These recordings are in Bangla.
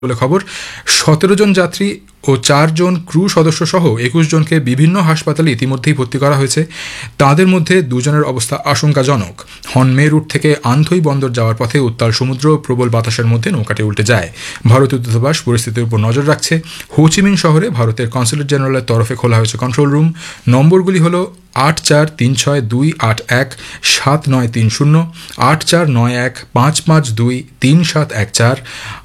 বলে খবর। 17 জন যাত্রী ও 4 জন ক্রু সদস্য সহ 21 জনকে বিভিন্ন হাসপাতালে ইতিমধ্যেই ভর্তি করা হয়েছে। তাদের মধ্যে 2 জনের অবস্থা আশঙ্কাজনক। হনমে রুট থেকে আন্থই বন্দর যাওয়ার পথে উত্তাল সমুদ্র ও প্রবল বাতাসের মধ্যে নৌকাটি উল্টে যায়। ভারতীয় দূতাবাস পরিস্থিতির উপর নজর রাখছে। হোচিমিন শহরে ভারতের কনসুলেট জেনারেলের তরফে খোলা হয়েছে কন্ট্রোল রুম। নম্বরগুলি হল 8436281793 849155235714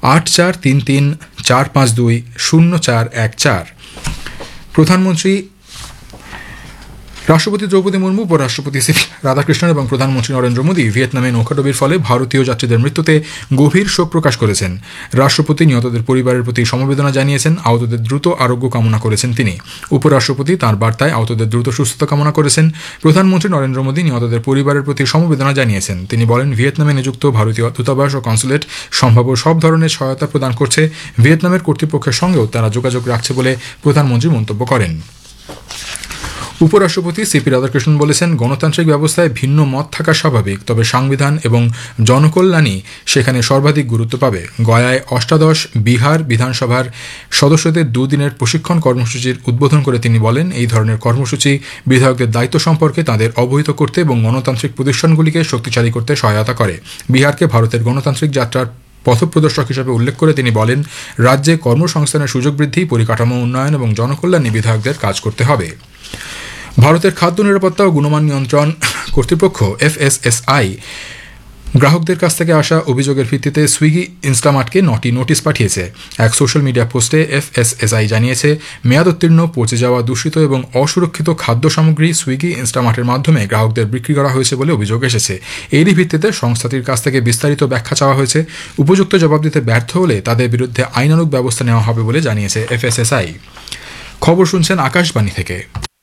843345200414। প্রধানমন্ত্রী রাষ্ট্রপতি দ্রৌপদী মুর্মু, উপরাষ্ট্রপতি সিপি রাধাকৃষ্ণন এবং প্রধানমন্ত্রী নরেন্দ্র মোদী ভিয়েতনামে নৌকাডুবির ফলে ভারতীয় যাত্রীদের মৃত্যুতে গভীর শোক প্রকাশ করেছেন। রাষ্ট্রপতি নিহতদের পরিবারের প্রতি সমবেদনা জানিয়েছেন। আহতদের দ্রুত আরোগ্য কামনা করেছেন তিনি। উপরাষ্ট্রপতি তাঁর বার্তায় আহতদের দ্রুত সুস্থতা কামনা করেছেন। প্রধানমন্ত্রী নরেন্দ্র মোদী নিহতদের পরিবারের প্রতি সমবেদনা জানিয়েছেন। তিনি বলেন, ভিয়েতনামে নিযুক্ত ভারতীয় দূতাবাস ও কনসুলেট সম্ভাব্য সব ধরনের সহায়তা প্রদান করছে। ভিয়েতনামের কর্তৃপক্ষের সঙ্গেও তারা যোগাযোগ রাখছে বলে প্রধানমন্ত্রী মন্তব্য করেন। উপরাষ্ট্রপতি সিপি রাধাকৃষ্ণন বলেছেন, গণতান্ত্রিক ব্যবস্থায় ভিন্ন মত থাকা স্বাভাবিক, তবে সংবিধান এবং জনকল্যাণই সেখানে সর্বাধিক গুরুত্ব পাবে। গয়ায় অষ্টাদশ বিহার বিধানসভার সদস্যদের 2 দিনের প্রশিক্ষণ কর্মসূচির উদ্বোধন করে তিনি বলেন, এই ধরনের কর্মসূচি বিধায়কদের দায়িত্ব সম্পর্কে তাদের অবহিত করতে এবং গণতান্ত্রিক প্রতিষ্ঠানগুলিকে শক্তিশালী করতে সহায়তা করে। বিহারকে ভারতের গণতান্ত্রিক যাত্রার পথপ্রদর্শক হিসেবে উল্লেখ করে তিনি বলেন, রাজ্যে কর্মসংস্থানের সুযোগ বৃদ্ধি, পরিকাঠামো উন্নয়ন এবং জনকল্যাণে বিধায়কদের কাজ করতে হবে। ভারতের খাদ্য নিরাপত্তা ও গুণমান নিয়ন্ত্রণ কর্তৃপক্ষ FSSAI গ্রাহকদের কাছ থেকে আসা অভিযোগের ভিত্তিতে সুইগি ইনস্টামার্টকে 9টি নোটিশ পাঠিয়েছে। এক সোশ্যাল মিডিয়া পোস্টে FSSAI জানিয়েছে, মেয়াদোত্তীর্ণ, পচে যাওয়া, দূষিত এবং অসুরক্ষিত খাদ্য সামগ্রী সুইগি ইনস্টামার্টের মাধ্যমে গ্রাহকদের বিক্রি করা হয়েছে বলে অভিযোগ এসেছে। এরই ভিত্তিতে সংস্থাটির কাছ থেকে বিস্তারিত ব্যাখ্যা চাওয়া হয়েছে। উপযুক্ত জবাব দিতে ব্যর্থ হলে তাদের বিরুদ্ধে আইনানুগ ব্যবস্থা নেওয়া হবে বলে জানিয়েছে FSSAI। খবর শুনছেন আকাশবাণী থেকে।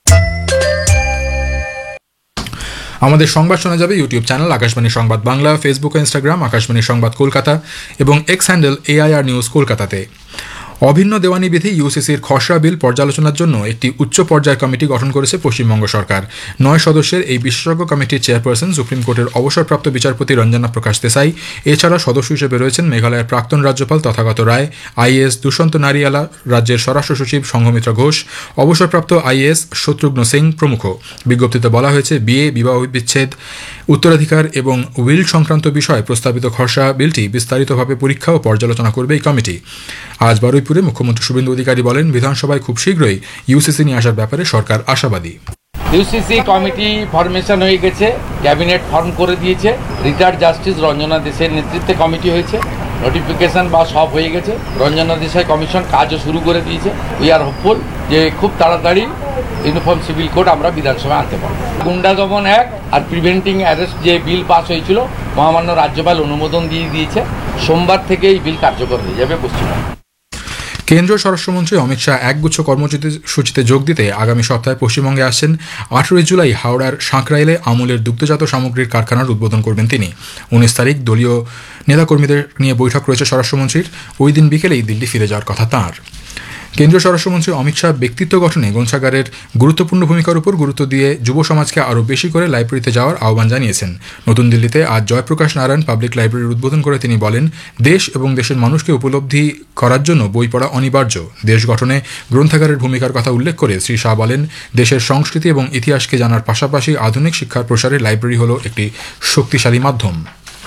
আমাদের সংবাদ শোনা যাবে ইউটিউব চ্যানেল আকাশবাণী সংবাদ বাংলা, ফেসবুক ও ইনস্টাগ্রাম আকাশবাণী সংবাদ কলকাতা এবং এক্স হ্যান্ডেল AIR নিউজ কলকাতাতে। অভিন্ন দেওয়ানি বিধি ইউসিসির খসড়া বিল পর্যালোচনার জন্য একটি উচ্চ পর্যায়ের কমিটি গঠন করেছে পশ্চিমবঙ্গ সরকার। 9 সদস্যের এই বিশেষজ্ঞ কমিটির চেয়ারপারসন সুপ্রিম কোর্টের অবসরপ্রাপ্ত বিচারপতি রঞ্জনা প্রকাশ দেসাই। এছাড়া সদস্য হিসেবে রয়েছেন মেঘালয়ের প্রাক্তন রাজ্যপাল তথাগত রায়, IAS দুষ্যন্ত নারিয়ালা, রাজ্যের স্বরাষ্ট্র সচিব সংঘমিত্রা ঘোষ, অবসরপ্রাপ্ত IAS শত্রুঘ্ন সিং প্রমুখ। বিজ্ঞপ্তিতে বলা হয়েছে, বিয়ে, বিবাহ বিচ্ছেদ, উত্তরাধিকার এবং উইল সংক্রান্ত বিষয়ে প্রস্তাবিত খসড়া বিলটি বিস্তারিতভাবে পরীক্ষা ও পর্যালোচনা করবে এই কমিটি। আজ বারুইপুরে মুখ্যমন্ত্রী শুভেন্দু অধিকারী বলেন, বিধানসভায় খুব শীঘ্রই ইউসিসি নিয়ে আসার ব্যাপারে সরকার আশাবাদী। ইউসিসি কমিটি ফরমেশন হয়ে গেছে, ক্যাবিনেট ফর্ম করে দিয়েছে, রিটায়ার্ড জাস্টিস রঞ্জনা দেশের নেতৃত্বে কমিটি হয়েছে, নোটিফিকেশন বা সব হয়ে গেছে। রঞ্জনা দেশাই কমিশন কাজও শুরু করে দিয়েছে। উই আর হোপফুল যে খুব তাড়াতাড়ি ইউনিফর্ম সিভিল কোড আমরা বিধানসভায় আনতে পারব। গুন্ডা দমন অ্যাক্ট আর প্রিভেন্টিং অ্যারেস্ট যে বিল পাস হয়েছিল, মহামান্য রাজ্যপাল অনুমোদন দিয়ে দিয়েছে। সোমবার থেকে এই বিল কার্যকর হয়ে যাবে পশ্চিমবঙ্গে। কেন্দ্রীয় স্বরাষ্ট্রমন্ত্রী অমিত শাহ একগুচ্ছ কর্মসূচিতে যোগ দিতে আগামী সপ্তাহে পশ্চিমবঙ্গে আসছেন। 18 জুলাই হাওড়ার সাঁকরাইলে আমুলের দুগ্ধজাত সামগ্রীর কারখানার উদ্বোধন করবেন তিনি। 19 তারিখ দলীয় নেতাকর্মীদের নিয়ে বৈঠক রয়েছে স্বরাষ্ট্রমন্ত্রীর। ওই দিন বিকেলেই দিল্লি ফিরে যাওয়ার কথা তাঁর। কেন্দ্রীয় স্বরাষ্ট্রমন্ত্রী অমিত শাহ ব্যক্তিত্ব গঠনে গ্রন্থাগারের গুরুত্বপূর্ণ ভূমিকার উপর গুরুত্ব দিয়ে যুব সমাজকে আরও বেশি করে লাইব্রেরিতে যাওয়ার আহ্বান জানিয়েছেন। নতুন দিল্লিতে আজ জয়প্রকাশ নারায়ণ পাবলিক লাইব্রেরির উদ্বোধন করে তিনি বলেন, দেশ এবং দেশের মানুষকে উপলব্ধি করার জন্য বই পড়া অনিবার্য। দেশ গঠনে গ্রন্থাগারের ভূমিকার কথা উল্লেখ করে শ্রী শাহ বলেন, দেশের সংস্কৃতি এবং ইতিহাসকে জানার পাশাপাশি আধুনিক শিক্ষার প্রসারে লাইব্রেরি হল একটি শক্তিশালী মাধ্যম।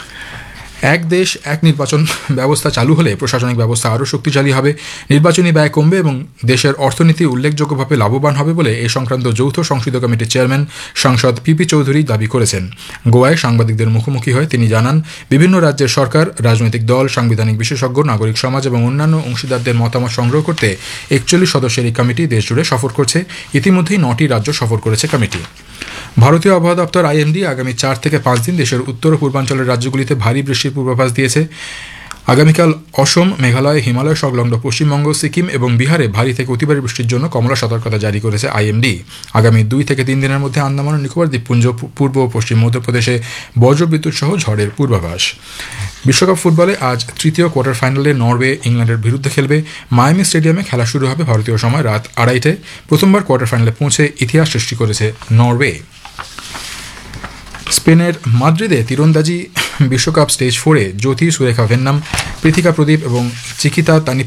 এক দেশ এক নির্বাচন ব্যবস্থা চালু হলে প্রশাসনিক ব্যবস্থা আরও শক্তিশালী হবে, নির্বাচনী ব্যয় কমবে এবং দেশের অর্থনীতি উল্লেখযোগ্যভাবে লাভবান হবে বলে এ সংক্রান্ত যৌথ সংসদীয় কমিটির চেয়ারম্যান সাংসদ পিপি চৌধুরী দাবি করেছেন। গোয়ায় সাংবাদিকদের মুখোমুখি হয়ে তিনি জানান, বিভিন্ন রাজ্যের সরকার, রাজনৈতিক দল, সাংবিধানিক বিশেষজ্ঞ, নাগরিক সমাজ এবং অন্যান্য অংশীদারদের মতামত সংগ্রহ করতে 41 সদস্যের এই কমিটি দেশজুড়ে সফর করছে। ইতিমধ্যেই 9টি রাজ্য সফর করেছে কমিটি। ভারতীয় আবহাওয়া দপ্তর IMD আগামী 4 থেকে 5 দিন দেশের উত্তর ও পূর্বাঞ্চলের রাজ্যগুলিতে ভারী বৃষ্টির পূর্বাভাস দিয়েছে। আগামীকাল অসম, মেঘালয়, হিমালয় সংলগ্ন পশ্চিমবঙ্গ, সিকিম এবং বিহারে ভারী থেকে অতি ভারী বৃষ্টির জন্য কমলা সতর্কতা জারি করেছে IMD। আগামী 2 থেকে 3 দিনের মধ্যে আন্দামান ও নিকোবর দ্বীপপুঞ্জ, পূর্ব ও পশ্চিম মধ্যপ্রদেশে বজ্রবিদ্যুৎ সহ ঝড়ের পূর্বাভাস। বিশ্বকাপ ফুটবলে আজ তৃতীয় কোয়ার্টার ফাইনালে নরওয়ে ইংল্যান্ডের বিরুদ্ধে খেলবে। মায়ামি স্টেডিয়ামে খেলা শুরু হবে ভারতীয় সময় রাত 2:30টায়। প্রথমবার কোয়ার্টার ফাইনালে পৌঁছে ইতিহাস সৃষ্টি করেছে নরওয়ে। স্পেনের মাদ্রিদে তীরন্দাজি বিশ্বকাপ স্টেজ 4-এ জ্যোতি সুরেখা ভেন্নাম, পৃথিকা প্রদীপ এবং চিকিতা